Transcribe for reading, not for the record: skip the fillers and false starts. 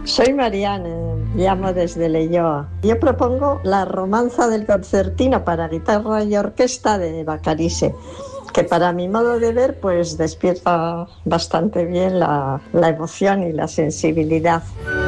Soy Mariana, llamo desde Leioa. Yo propongo la romanza del concertino para guitarra y orquesta de Bacarice, que para mi modo de ver pues despierta bastante bien la emoción y la sensibilidad.